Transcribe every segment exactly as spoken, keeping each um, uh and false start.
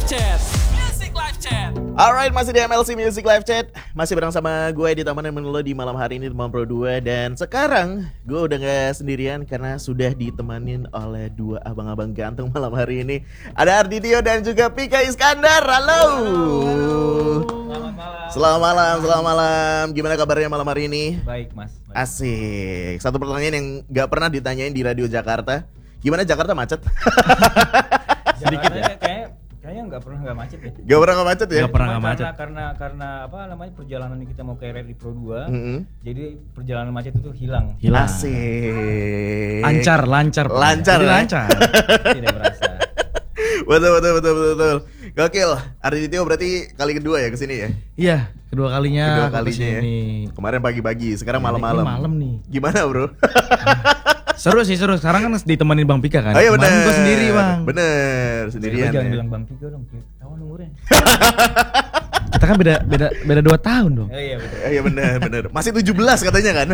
Chat. Music Live Chat. Alright, masih di M L C Music Live Chat. Masih bareng sama gue di Taman Menelo di malam hari ini di Malam Pro dua. Dan sekarang gue udah gak sendirian karena sudah ditemanin oleh dua abang-abang ganteng malam hari ini. Ada Arditio dan juga Pika Iskandar. Halo. Selamat malam. Selamat malam, selamat malam. Gimana kabarnya malam hari ini? Baik mas. Baik. Asik. Satu pertanyaan yang gak pernah ditanyain di Radio Jakarta. Gimana Jakarta macet? Sedikit ya. Kayak kayaknya nggak pernah nggak macet ya. Gak pernah gak macet ya? Gak pernah Cuma nggak macet. Karena, karena karena apa namanya perjalanan kita mau ke Rally Pro dua. Mm-hmm. Jadi perjalanan macet itu hilang. Hilang. Asik. Lancar, lancar. Lancar, Jadi ya? lancar. Tidak berasa. Betul, betul, betul, betul, betul. Gokil. Arditio berarti kali kedua ya kesini ya? Iya, kedua kalinya. Kedua aku kalinya ya. kesini. Kemarin pagi-pagi, sekarang Ya, malam-malam. ini malam nih. Gimana bro? Seru sih, seru. Sekarang kan ditemenin Bang Pika kan. Oh iya bener. Kemarin gua sendiri Bang. Bener, sendirian Jangan ya. bilang Bang Pika dong. Tahu umurnya. Kita kan beda beda beda dua tahun dong. Oh iya betul. Eh, Iya bener, bener. Masih tujuh belas katanya kan?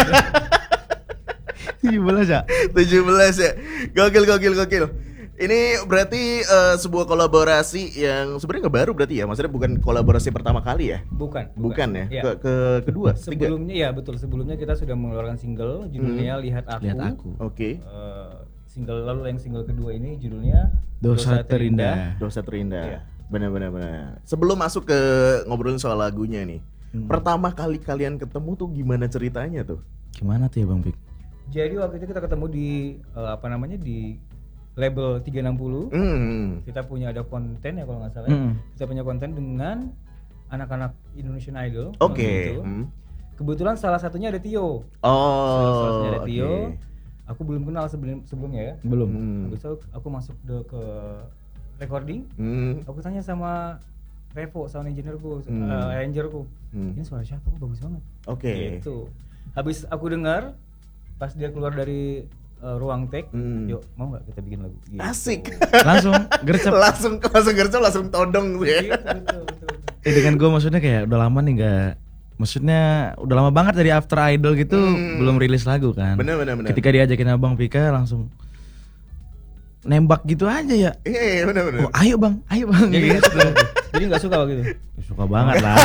tujuh belas ya. tujuh belas ya. Gokil, gokil, gokil. Ini berarti eh, sebuah kolaborasi yang sebenarnya nggak baru berarti ya? Maksudnya bukan kolaborasi pertama kali ya? Bukan. Bukan ya? Iya. Ke, ke kedua, ketiga? Sebelumnya ya betul. Sebelumnya kita sudah mengeluarkan single judulnya Lihat Aku. Lihat aku. Oke. Eh, single lalu yang single kedua ini judulnya Dosa Terindah. Dosa Terindah. Iya. Benar-benar benar. Sebelum masuk ke ngobrolin soal lagunya nih. Hmm. Pertama kali kalian ketemu tuh gimana ceritanya tuh? Gimana tuh ya Bang Pik? Jadi waktu itu kita ketemu di eh, apa namanya di label tiga enam nol. Hmm. Kita punya ada konten ya kalau nggak salah. Hmm. Kita punya konten dengan anak-anak Indonesian Idol. Oke. waktu itu. Hmm. Kebetulan salah satunya ada Tio. Oh. salah satunya ada oke. Tio. Aku belum kenal sebelum sebelumnya ya. Belum. Hmm. Habis itu aku masuk de- ke recording. Hmm. Aku tanya sama Revo, sound engineer-ku, Hmm. eh, arranger-ku. Hmm. Ini suara siapa? Kok bagus banget. Oke. Gitu. Habis aku dengar pas dia keluar dari uh, ruang take, Hmm. yuk mau nggak kita bikin lagu? Gitu. Asik. Langsung gercep. langsung langsung gercep langsung todong tuh ya. Gitu, betul, betul, betul. Eh, dengan gue maksudnya kayak udah lama nih nggak, maksudnya udah lama banget dari After Idol gitu Hmm. belum rilis lagu kan. Bener bener bener. Ketika diajakin Abang Pika langsung nembak gitu aja ya. Iya iya bener bener. Oh, ayo Bang, ayo Bang. Jadi Gitu. jadi nggak suka waktu itu. Ya, suka banget lah.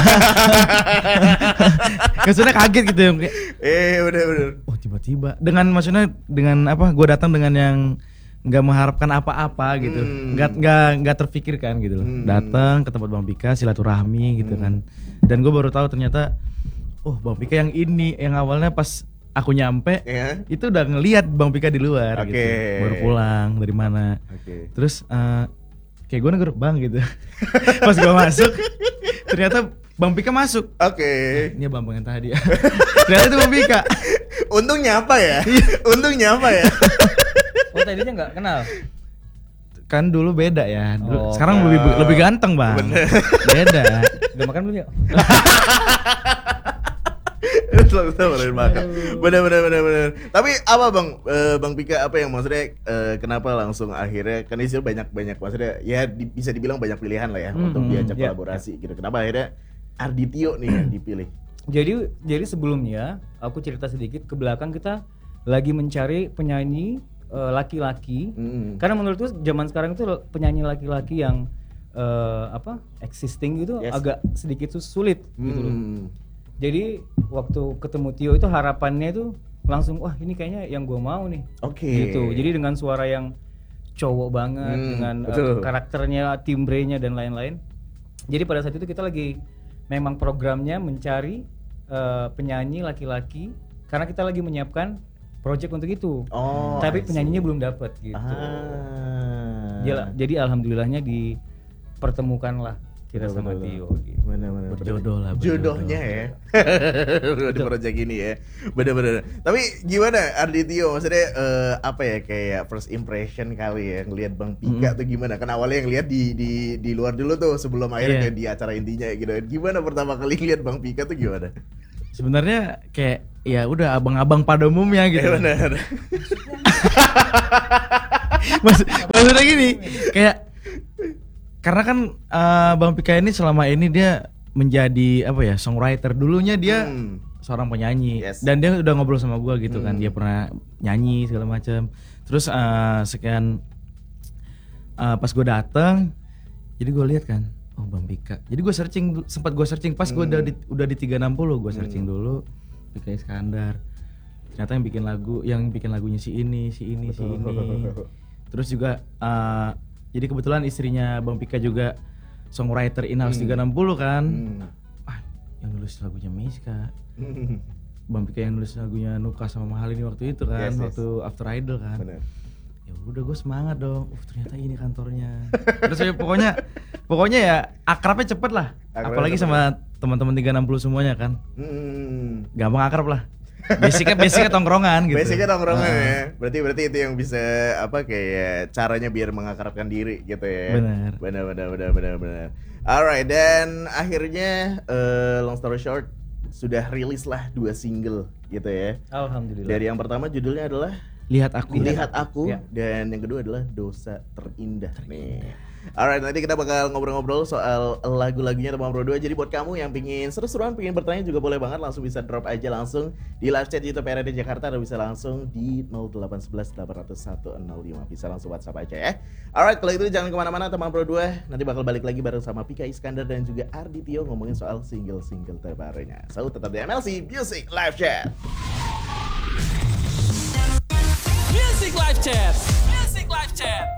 Maksudnya kaget gitu ya kayak, Eh bener bener. oh tiba-tiba dengan maksudnya dengan apa? Gue datang dengan yang nggak mengharapkan apa-apa gitu, Hmm. nggak nggak nggak terpikirkan gitu loh. Hmm. Datang ke tempat Bang Pika silaturahmi gitu kan. Dan gue baru tahu ternyata, oh Bang Pika yang ini yang awalnya pas aku nyampe Ya. itu udah ngelihat Bang Pika di luar Oke. gitu, baru pulang dari mana. Oke. Terus eh, kayak gue negur Bang gitu. Pas gue masuk, ternyata Bang Pika masuk. Oke. Ini Bang yang tadi. Ternyata itu Bang Pika. Untung nyapa ya. Untung nyapa ya. Oh tadinya nggak kenal. Kan dulu beda ya. Dulu, Oh, sekarang lebih lebih ganteng Bang. Beda. Udah makan belum ya? Selalu tawarin makan. Bener bener bener bener. Tapi apa bang, Eh, bang Pika apa yang maksudnya eh, kenapa langsung akhirnya kan istilah banyak banyak maksudnya ya di- bisa dibilang banyak pilihan lah ya Hmm, untuk hmm, diajak ya. kolaborasi gitu. Kenapa akhirnya Arditio nih yang dipilih? Jadi jadi sebelumnya aku cerita sedikit ke belakang, kita lagi mencari penyanyi eh, laki-laki. Hmm. Karena menurutku zaman sekarang itu penyanyi laki-laki yang eh, apa existing gitu Yes. agak sedikit tuh sulit gitu loh. Hmm. Jadi waktu ketemu Tio itu harapannya itu langsung wah ini kayaknya yang gua mau nih. Oke. Gitu. Jadi dengan suara yang cowok banget, Hmm, dengan eh, betul. karakternya, timbrenya dan lain-lain. Jadi pada saat itu kita lagi memang programnya mencari eh, penyanyi laki-laki karena kita lagi menyiapkan project untuk itu. Oh. I Tapi see. penyanyinya belum dapat gitu. Ah. Jala- jadi alhamdulillahnya dipertemukanlah kita Betul, sama betul, Tio betul. gitu. Bener-bener. Berjodoh lah, berjodoh. Jodohnya ya. Di project ini ya. Bener-bener. Tapi gimana Arditio maksudnya eh, apa ya kayak first impression kali ya ngelihat Bang Pika tuh gimana? Kan awalnya yang lihat di di di luar dulu tuh sebelum akhirnya Iya. di acara intinya gitu. Gimana pertama kali lihat Bang Pika tuh gimana? Sebenarnya kayak ya udah abang-abang pada umumnya gitu. Eh benar. Maksud, maksudnya gini, kayak karena kan eh, Bang Pika ini selama ini dia menjadi apa ya songwriter, dulunya dia Hmm. seorang penyanyi. Yes. Dan dia udah ngobrol sama gua gitu kan, Hmm. dia pernah nyanyi segala macam. Terus eh, sekian eh, pas gue dateng Jadi gue lihat kan, oh Bang Pika. Jadi gue searching, sempat gue searching pas gue Hmm. udah di, udah di tiga enam puluh, gue searching dulu Pika Iskandar. Ternyata yang bikin lagu, yang bikin lagunya si ini, si ini, si ini. Terus juga uh, jadi kebetulan istrinya Bang Pika juga songwriter in-house tiga enam puluh kan. Hmm. Ah, yang nulis lagunya Miska. Bang Pika yang nulis lagunya Nuka sama Mahal ini waktu itu kan, Yes, yes. waktu After Idol kan. Bener. Ya udah gue semangat dong. Uh, ternyata ini kantornya. Terus ya pokoknya pokoknya ya akrabnya cepet lah. Akrabnya Apalagi cepet. sama teman-teman tiga enam puluh semuanya kan. Hmm. Gampang akrab lah. Basicnya basicnya tongkrongan gitu. Basicnya tongkrongan Ah, ya. Berarti berarti itu yang bisa apa kayak caranya biar mengakrabkan diri gitu ya. Benar. Benar benar benar benar benar. Alright, dan akhirnya eh, long story short sudah rilis lah dua single gitu ya. Alhamdulillah. Dari yang pertama judulnya adalah Lihat aku. Lihat Aku, Ya. dan yang kedua adalah Dosa Terindah nih. Alright, nanti kita bakal ngobrol-ngobrol soal lagu-lagunya Teman Pro dua. Jadi buat kamu yang pingin seru-seruan, pingin bertanya juga boleh banget, langsung bisa drop aja langsung di live chat YouTube R R D Jakarta, atau bisa langsung di nol delapan satu satu delapan nol satu nol lima. Bisa langsung WhatsApp aja ya. Alright, kalau itu jangan kemana-mana Teman Pro dua. Nanti bakal balik lagi bareng sama Pika Iskandar dan juga Ardityo ngomongin soal single-single terbarunya. So, tetap di M L C Music Live Chat. Music Live Chat. Music Live Chat.